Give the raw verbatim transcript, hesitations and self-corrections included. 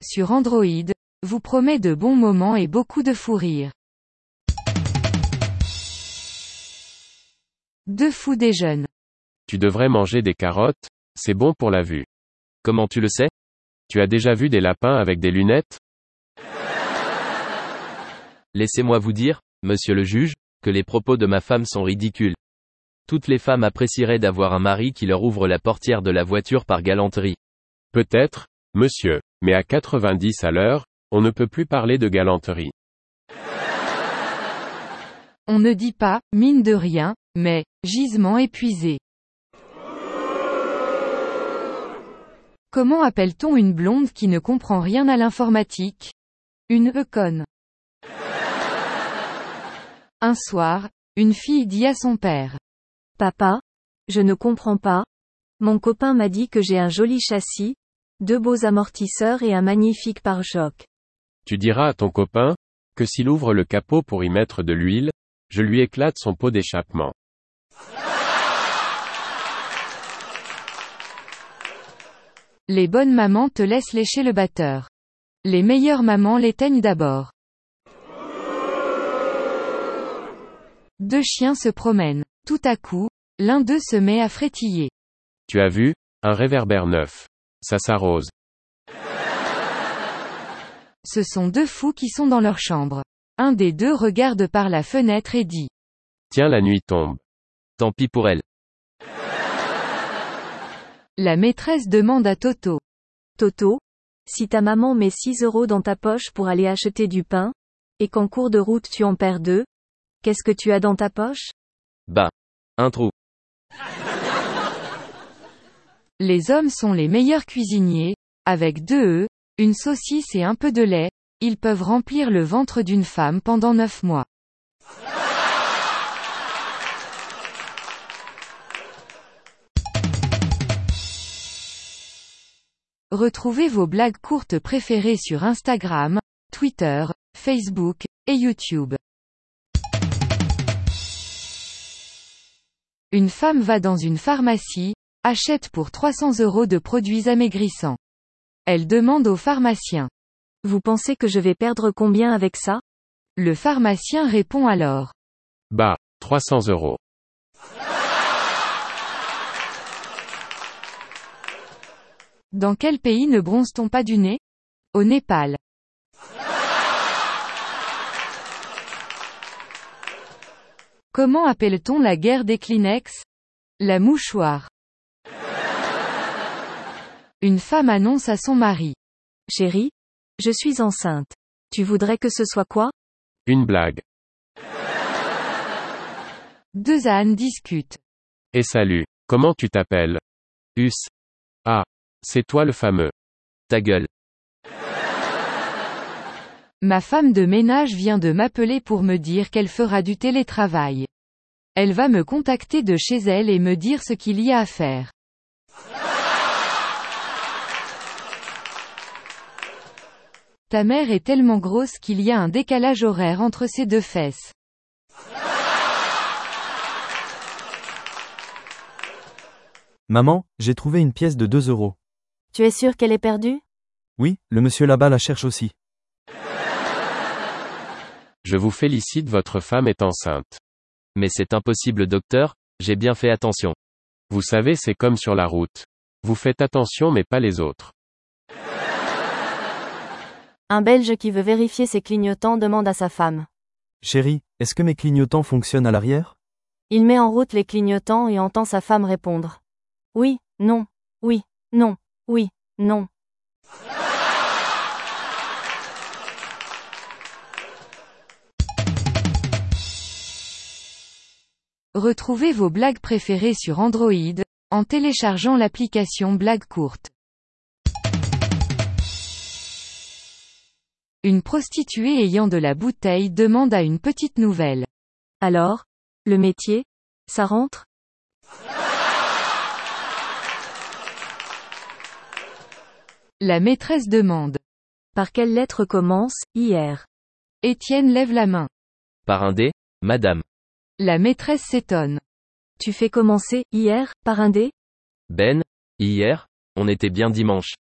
sur Android, vous promet de bons moments et beaucoup de fou rire. Deux fous déjeunent. Tu devrais manger des carottes, c'est bon pour la vue. Comment tu le sais? Tu as déjà vu des lapins avec des lunettes? Laissez-moi vous dire, monsieur le juge, que les propos de ma femme sont ridicules. Toutes les femmes apprécieraient d'avoir un mari qui leur ouvre la portière de la voiture par galanterie. Peut-être, monsieur, mais à quatre-vingt-dix à l'heure, on ne peut plus parler de galanterie. On ne dit pas, mine de rien, mais, gisement épuisé. Comment appelle-t-on une blonde qui ne comprend rien à l'informatique? Une econ. Un soir, une fille dit à son père. Papa, je ne comprends pas. Mon copain m'a dit que j'ai un joli châssis, deux beaux amortisseurs et un magnifique pare-choc. Tu diras à ton copain, que s'il ouvre le capot pour y mettre de l'huile, je lui éclate son pot d'échappement. Les bonnes mamans te laissent lécher le batteur. Les meilleures mamans l'éteignent d'abord. Deux chiens se promènent. Tout à coup, l'un d'eux se met à frétiller. Tu as vu, un réverbère neuf. Ça s'arrose. Ce sont deux fous qui sont dans leur chambre. Un des deux regarde par la fenêtre et dit. Tiens, la nuit tombe. Tant pis pour elle. La maîtresse demande à Toto. Toto, si ta maman met six euros dans ta poche pour aller acheter du pain, et qu'en cours de route tu en perds deux, qu'est-ce que tu as dans ta poche? Bah. Un trou. Les hommes sont les meilleurs cuisiniers, avec deux œufs, une saucisse et un peu de lait, ils peuvent remplir le ventre d'une femme pendant neuf mois. Retrouvez vos blagues courtes préférées sur Instagram, Twitter, Facebook, et YouTube. Une femme va dans une pharmacie, achète pour trois cents euros de produits amaigrissants. Elle demande au pharmacien. Vous pensez que je vais perdre combien avec ça? Le pharmacien répond alors. Bah, trois cents euros. Dans quel pays ne bronze-t-on pas du nez? Au Népal. Comment appelle-t-on la guerre des Kleenex? La mouchoir. Une femme annonce à son mari. Chérie, je suis enceinte. Tu voudrais que ce soit quoi? Une blague. Deux ânes discutent. Et salut, comment tu t'appelles? Us. Ah, c'est toi le fameux. Ta gueule. Ma femme de ménage vient de m'appeler pour me dire qu'elle fera du télétravail. Elle va me contacter de chez elle et me dire ce qu'il y a à faire. Ta mère est tellement grosse qu'il y a un décalage horaire entre ses deux fesses. Maman, j'ai trouvé une pièce de deux euros. Tu es sûr qu'elle est perdue? Oui, le monsieur là-bas la cherche aussi. Je vous félicite, votre femme est enceinte. Mais c'est impossible, docteur, j'ai bien fait attention. Vous savez, c'est comme sur la route. Vous faites attention mais pas les autres. Un Belge qui veut vérifier ses clignotants demande à sa femme. Chérie, est-ce que mes clignotants fonctionnent à l'arrière? Il met en route les clignotants et entend sa femme répondre. Oui, non, oui, non, oui, non. Retrouvez vos blagues préférées sur Android, en téléchargeant l'application Blagues courtes. Une prostituée ayant de la bouteille demande à une petite nouvelle. Alors, le métier, ça rentre? La maîtresse demande. Par quelle lettre commence, hier? Étienne lève la main. Par un dé, madame. La maîtresse s'étonne. Tu fais commencer, hier, par un dé? Ben, hier, on était bien dimanche.